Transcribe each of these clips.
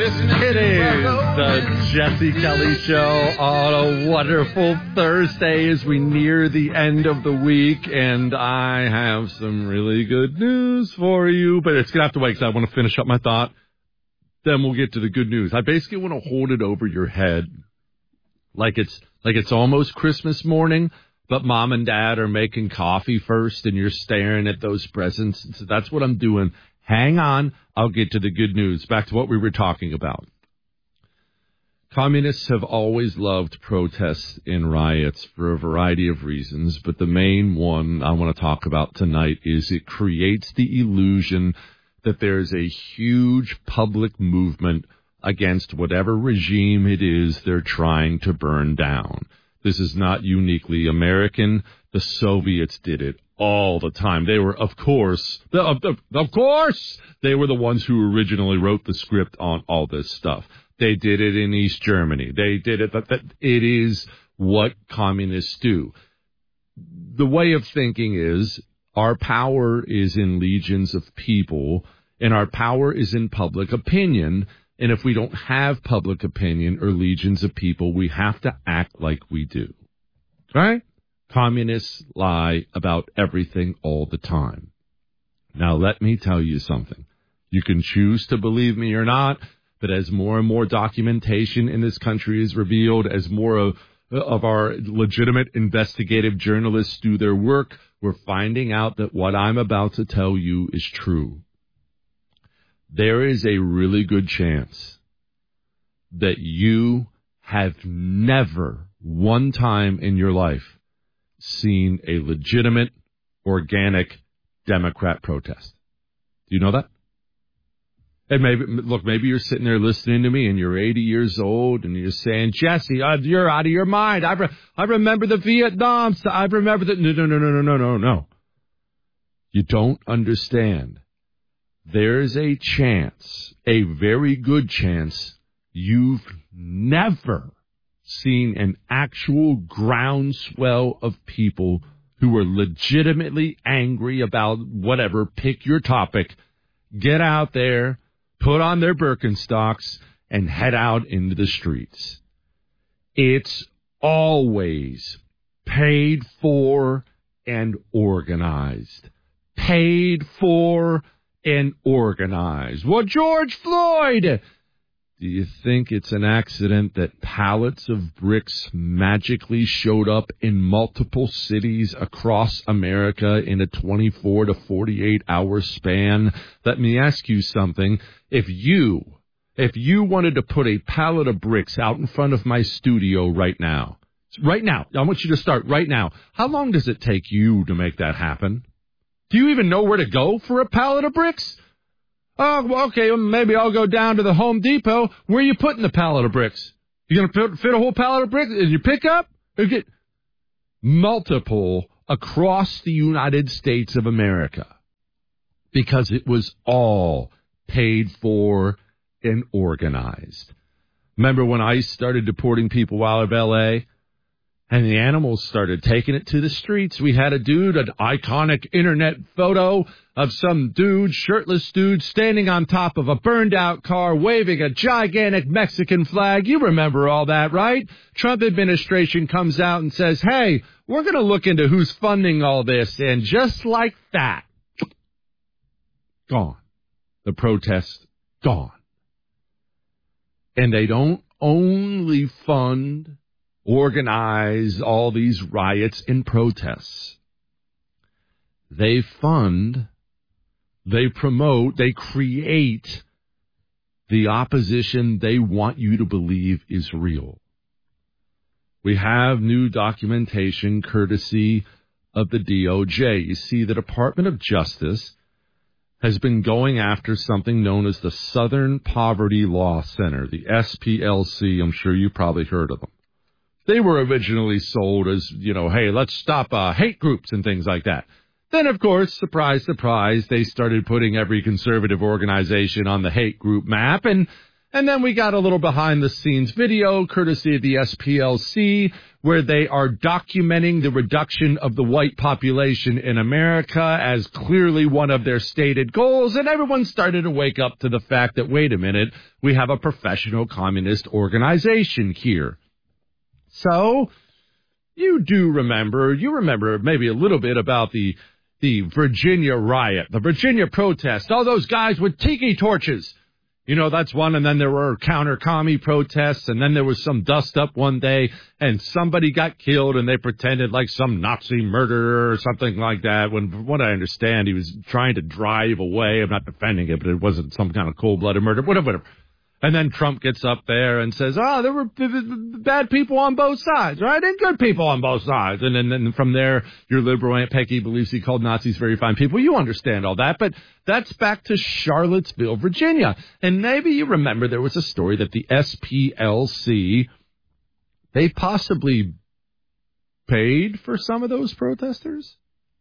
It is the Jesse Kelly Show on a wonderful Thursday as we near the end of the week, and I have some really good news for you, but it's going to have to wait because I want to finish up my thought. Then we'll get to the good news. I basically want to hold it over your head like it's almost Christmas morning, but mom and dad are making coffee first, and you're staring at those presents. So that's what I'm doing. Hang on. I'll get to the good news. Back to what we were talking about. Communists have always loved protests and riots for a variety of reasons, but the main one I want to talk about tonight is it creates the illusion that there's a huge public movement against whatever regime it is they're trying to burn down. This is not uniquely American. The Soviets did it all the time. They were, of course, they were the ones who originally wrote the script on all this stuff. They did it in East Germany. They did it. It is what communists do. The way of thinking is our power is in legions of people, and our power is in public opinion. And if we don't have public opinion or legions of people, we have to act like we do. Right? Communists lie about everything all the time. Now, let me tell you something. You can choose to believe me or not, but as more and more documentation in this country is revealed, as more of our legitimate investigative journalists do their work, we're finding out that what I'm about to tell you is true. There is a really good chance that you have never one time in your life seen a legitimate, organic Democrat protest. Do you know that? And maybe you're sitting there listening to me and you're 80 years old and you're saying, Jesse, you're out of your mind. I remember the Vietnam. I remember that. No. You don't understand. There's a chance, a very good chance, you've never seen an actual groundswell of people who are legitimately angry about whatever, pick your topic, get out there, put on their Birkenstocks, and head out into the streets. It's always paid for and organized. Paid for and organized. Well, George Floyd, do you think it's an accident that pallets of bricks magically showed up in multiple cities across America in a 24 to 48 hour span? Let me ask you something. If you wanted to put a pallet of bricks out in front of my studio right now, I want you to start right now. How long does it take you to make that happen? Do you even know where to go for a pallet of bricks? Oh, well, okay, well, maybe I'll go down to the Home Depot. Where are you putting the pallet of bricks? You going to fit a whole pallet of bricks in your pickup? Or get multiple across the United States of America because it was all paid for and organized. Remember when ICE started deporting people out of L.A.? And the animals started taking it to the streets. We had an iconic internet photo of some shirtless dude, standing on top of a burned-out car, waving a gigantic Mexican flag. You remember all that, right? Trump administration comes out and says, hey, we're going to look into who's funding all this. And just like that, gone. The protest, gone. And they don't only fund, organize all these riots and protests. They fund, they promote, they create the opposition they want you to believe is real. We have new documentation courtesy of the DOJ. You see, the Department of Justice has been going after something known as the Southern Poverty Law Center, the SPLC. I'm sure you probably heard of them. They were originally sold as, hey, let's stop hate groups and things like that. Then, of course, surprise, surprise, they started putting every conservative organization on the hate group map, and And then we got a little behind-the-scenes video, courtesy of the SPLC, where they are documenting the reduction of the white population in America as clearly one of their stated goals. And everyone started to wake up to the fact that, wait a minute, we have a professional communist organization here. So you remember maybe a little bit about the Virginia riot, the Virginia protest, all those guys with tiki torches. You know, that's one, and then there were counter-commie protests, and then there was some dust-up one day, and somebody got killed, and they pretended like some Nazi murderer or something like that, when, from what I understand, he was trying to drive away. I'm not defending it, but it wasn't some kind of cold-blooded murder, whatever. And then Trump gets up there and says, there were bad people on both sides, right? And good people on both sides. And then from there, your liberal Aunt Peggy believes he called Nazis very fine people. You understand all that. But that's back to Charlottesville, Virginia. And maybe you remember there was a story that the SPLC, they possibly paid for some of those protesters?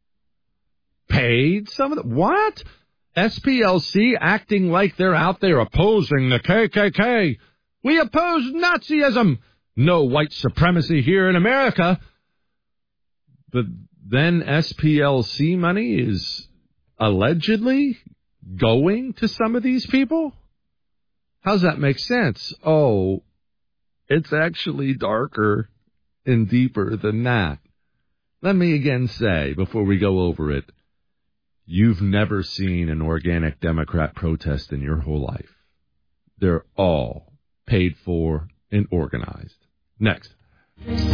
Paid some of them? What? SPLC acting like they're out there opposing the KKK. We oppose Nazism. No white supremacy here in America. But then SPLC money is allegedly going to some of these people? How's that make sense? Oh, it's actually darker and deeper than that. Let me again say, before we go over it, you've never seen an organic Democrat protest in your whole life. They're all paid for and organized. Next.